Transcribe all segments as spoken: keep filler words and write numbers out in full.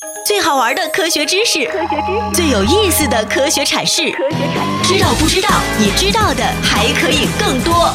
最好玩的科学知识，科学知识最有意思的科学阐释，科学阐释知道不知道，你知道的还可以更多。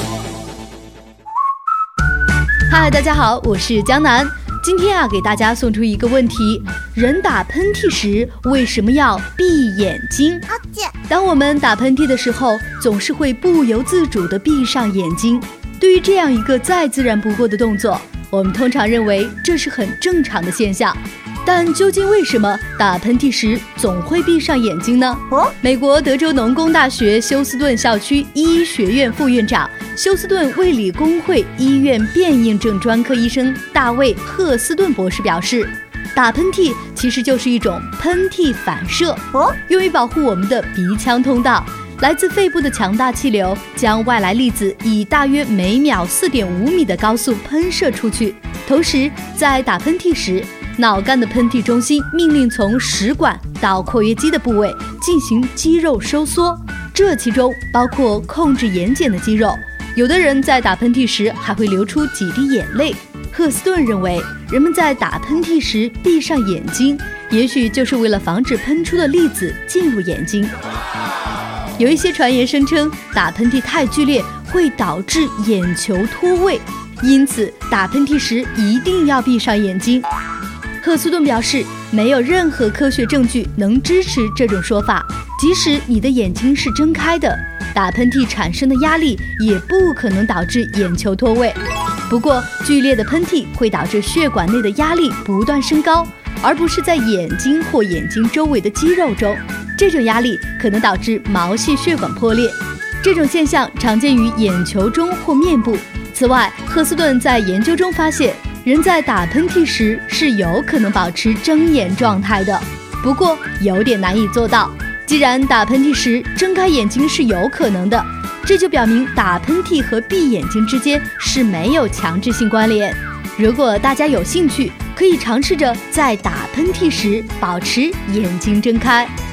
嗨，大家好，我是江南。今天啊，给大家送出一个问题：人打喷嚏时为什么要闭眼睛？当我们打喷嚏的时候，总是会不由自主地闭上眼睛。对于这样一个再自然不过的动作，我们通常认为这是很正常的现象。但究竟为什么打喷嚏时总会闭上眼睛呢？哦，美国德州农工大学休斯顿校区医学院副院长、休斯顿卫理公会医院变应症专科医生大卫·赫斯顿博士表示，打喷嚏其实就是一种喷嚏反射，哦，用于保护我们的鼻腔通道。来自肺部的强大气流将外来粒子以大约每秒 四点五米的高速喷射出去。同时，在打喷嚏时，脑干的喷嚏中心命令从食管到括约肌的部位进行肌肉收缩，这其中包括控制眼睑的肌肉。有的人在打喷嚏时还会流出几滴眼泪。赫斯顿认为，人们在打喷嚏时闭上眼睛，也许就是为了防止喷出的粒子进入眼睛。有一些传言声称，打喷嚏太剧烈会导致眼球脱位，因此打喷嚏时一定要闭上眼睛。赫斯顿表示，没有任何科学证据能支持这种说法。即使你的眼睛是睁开的，打喷嚏产生的压力也不可能导致眼球脱位。不过，剧烈的喷嚏会导致血管内的压力不断升高，而不是在眼睛或眼睛周围的肌肉中。这种压力可能导致毛细血管破裂，这种现象常见于眼球中或面部。此外，赫斯顿在研究中发现，人在打喷嚏时是有可能保持睁眼状态的，不过有点难以做到。既然打喷嚏时睁开眼睛是有可能的，这就表明打喷嚏和闭眼睛之间是没有强制性关联。如果大家有兴趣，可以尝试着在打喷嚏时保持眼睛睁开。